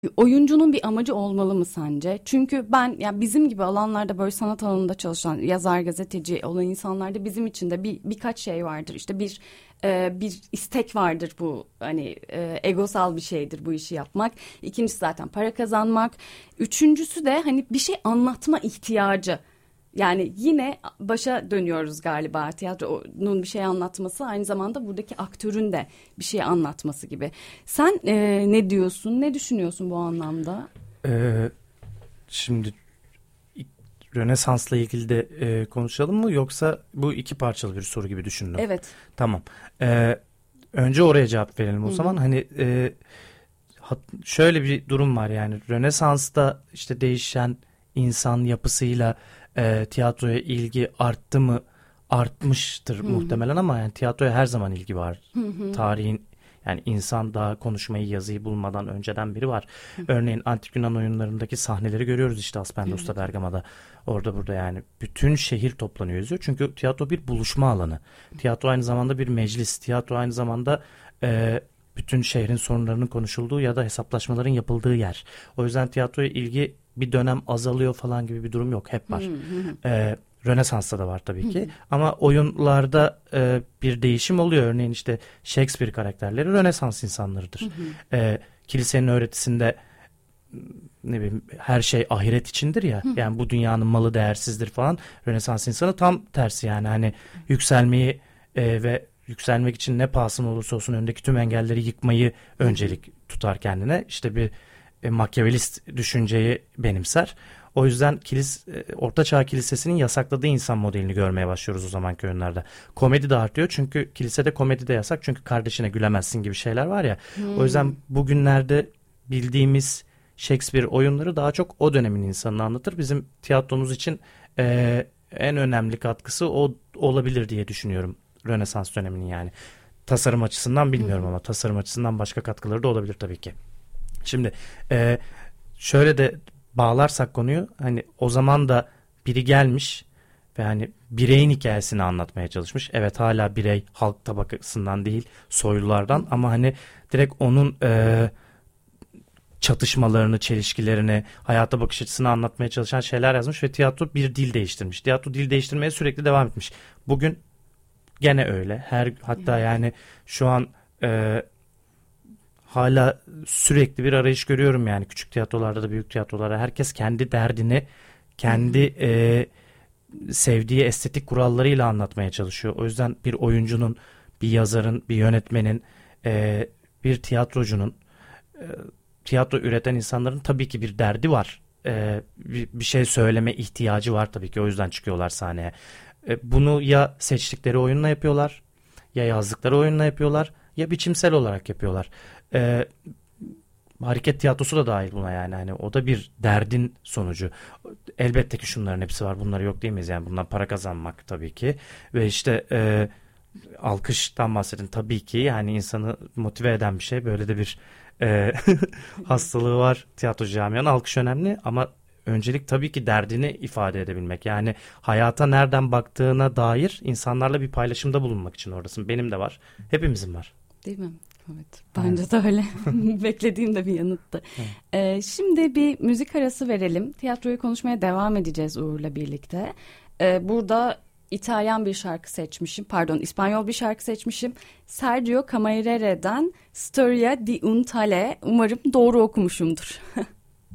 Oyuncunun bir amacı olmalı mı sence? Çünkü ben ya bizim gibi alanlarda böyle sanat alanında çalışan yazar, gazeteci olan insanlarda bizim için de birkaç şey vardır. İşte bir istek vardır, bu hani egosal bir şeydir bu işi yapmak. İkincisi zaten para kazanmak. Üçüncüsü de hani bir şey anlatma ihtiyacı. Yani yine başa dönüyoruz galiba, tiyatronun bir şey anlatması aynı zamanda buradaki aktörün de bir şey anlatması gibi. Sen ne diyorsun, ne düşünüyorsun bu anlamda? Şimdi Rönesans'la ilgili de konuşalım mı, yoksa bu iki parçalı bir soru gibi düşündüm. Evet. Tamam. Önce oraya cevap verelim o Hı-hı. zaman. Hani şöyle bir durum var, yani Rönesans'ta işte değişen insan yapısıyla tiyatroya ilgi arttı mı? Artmıştır muhtemelen, ama yani tiyatroya her zaman ilgi var. Tarihin, yani insan daha konuşmayı, yazıyı bulmadan önceden biri var. Örneğin Antik Yunan oyunlarındaki sahneleri görüyoruz işte Aspendos'ta, Bergama'da. Orada burada yani bütün şehir toplanıyor, yazıyor. Çünkü tiyatro bir buluşma alanı. Tiyatro aynı zamanda bir meclis. Tiyatro aynı zamanda bütün şehrin sorunlarının konuşulduğu ya da hesaplaşmaların yapıldığı yer. O yüzden tiyatroya ilgi bir dönem azalıyor falan gibi bir durum yok. Hep var. Rönesans'ta da var tabii ki. Ama oyunlarda bir değişim oluyor. Örneğin işte Shakespeare karakterleri Rönesans insanlarıdır. Kilisenin öğretisinde ne bileyim, her şey ahiret içindir ya. Yani bu dünyanın malı değersizdir falan. Rönesans insanı tam tersi, yani hani yükselmeyi ve yükselmek için ne pahasına olursa olsun öndeki tüm engelleri yıkmayı öncelik tutar kendine. İşte bir Makyavelist düşünceyi benimser. O yüzden Orta Çağ Kilisesi'nin yasakladığı insan modelini görmeye başlıyoruz o zamanki oyunlarda. Komedi de artıyor, çünkü kilisede komedi de yasak, çünkü kardeşine gülemezsin gibi şeyler var ya. O yüzden bugünlerde bildiğimiz Shakespeare oyunları daha çok o dönemin insanını anlatır. Bizim tiyatromuz için en önemli katkısı o olabilir diye düşünüyorum, Rönesans döneminin yani. Tasarım açısından bilmiyorum ama tasarım açısından başka katkıları da olabilir tabii ki. Şimdi şöyle de bağlarsak konuyu, hani o zaman da biri gelmiş ve hani bireyin hikayesini anlatmaya çalışmış. Evet, hala birey halk tabakasından değil, soylulardan, ama hani direkt onun çatışmalarını, çelişkilerini, hayata bakış açısını anlatmaya çalışan şeyler yazmış ve tiyatro bir dil değiştirmiş. Tiyatro dil değiştirmeye sürekli devam etmiş. Bugün gene öyle. Hatta yani şu an hala sürekli bir arayış görüyorum, yani küçük tiyatrolarda da büyük tiyatrolarda. Herkes kendi derdini, kendi sevdiği estetik kurallarıyla anlatmaya çalışıyor. O yüzden bir oyuncunun, bir yazarın, bir yönetmenin, bir tiyatrocunun, tiyatro üreten insanların tabii ki bir derdi var. Bir şey söyleme ihtiyacı var tabii ki. O yüzden çıkıyorlar sahneye. Bunu ya seçtikleri oyunla yapıyorlar, ya yazdıkları oyunla yapıyorlar, ya biçimsel olarak yapıyorlar. Hareket tiyatrosu da dahil buna, yani hani o da bir derdin sonucu. Elbette ki şunların hepsi var, bunları yok diyemeyiz, yani bundan para kazanmak tabii ki ve işte alkıştan bahsedin tabii ki, yani insanı motive eden bir şey, böyle de bir hastalığı var tiyatro camianın. Alkış önemli, ama öncelik tabii ki derdini ifade edebilmek, yani hayata nereden baktığına dair insanlarla bir paylaşımda bulunmak için oradasın. Benim de var, hepimizin var. Değil mi? Evet, bence de öyle. Beklediğim de bir yanıttı. Şimdi bir müzik arası verelim. Tiyatroyu konuşmaya devam edeceğiz Uğur'la birlikte. Burada İspanyol bir şarkı seçmişim. Sergio Camarera'dan Storia di un Tale. Umarım doğru okumuşumdur.